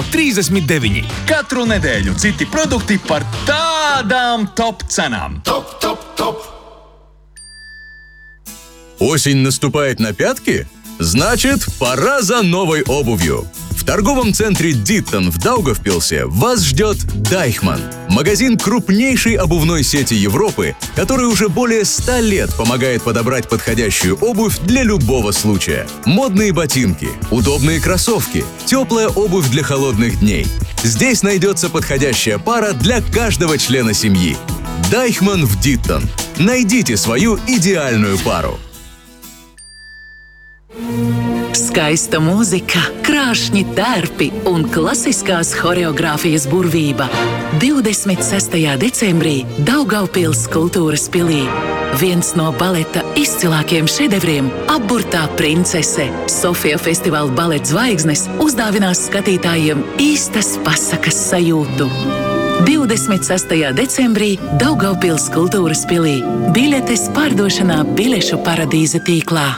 39. Katru nedēļu citi produkti par tādām top cenām. Осень наступает на пятки? Значит, пора за новой обувью. В торговом центре «Диттон» в Даугавпилсе вас ждет «Дайхман» – магазин крупнейшей обувной сети Европы, который уже более 100 лет помогает подобрать подходящую обувь для любого случая. Модные ботинки, удобные кроссовки, теплая обувь для холодных дней. Здесь найдется подходящая пара для каждого члена семьи. «Дайхман» в Диттон. Найдите свою идеальную пару. Skaista mūzika, krāšņi tērpi un klasiskās horeogrāfijas burvība. 26. decembrī Daugavpils kultūras pilī. Viens no baleta izcilākajiem šedevriem – Apburtā princese. Sofija festivāla baleta zvaigznes uzdāvinās skatītājiem īstas pasakas sajūtu. 26. decembrī Daugavpils kultūras pilī. Biļetes pārdošanā Biļešu paradīze tīklā.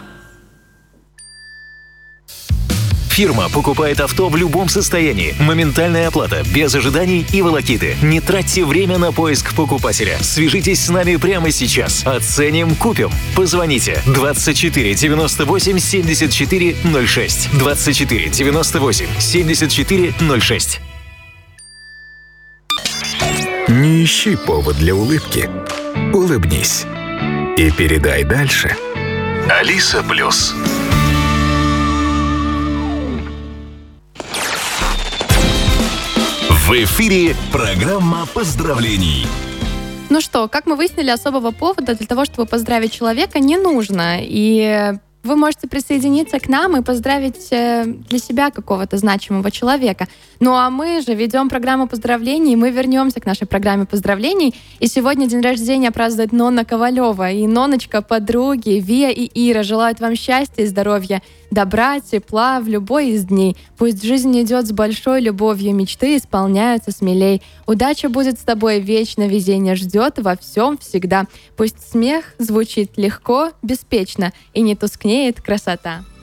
Фирма покупает авто в любом состоянии. Моментальная оплата, без ожиданий и волокиты. Не тратьте время на поиск покупателя. Свяжитесь с нами прямо сейчас. Оценим, купим. Позвоните 24 98 74 06. 24 98 74 06. Не ищи повод для улыбки. Улыбнись. И передай дальше. Алиса Плюс. В эфире программа поздравлений. Ну что, как мы выяснили, особого повода для того, чтобы поздравить человека, не нужно. И вы можете присоединиться к нам и поздравить для себя какого-то значимого человека. Ну а мы же ведем программу поздравлений, и мы вернемся к нашей программе поздравлений. И сегодня день рождения празднует Нонна Ковалева. И Ноночка, подруги, Вия и Ира желают вам счастья и здоровья, добра, тепла в любой из дней. Пусть жизнь идет с большой любовью, мечты исполняются смелей. Удача будет с тобой вечно, везение ждет во всем всегда. Пусть смех звучит легко, беспечно, и не тускнеет красота.